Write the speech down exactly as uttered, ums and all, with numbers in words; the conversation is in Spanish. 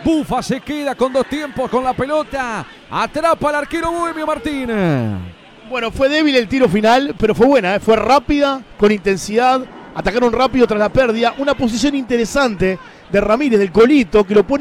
Bufa se queda con dos tiempos con la pelota. Atrapa al arquero Bohemio Martínez. Bueno, fue débil el tiro final, pero fue buena, ¿eh? Fue rápida, con intensidad. Atacaron rápido tras la pérdida. Una posición interesante de Ramírez, del Colito, que lo pone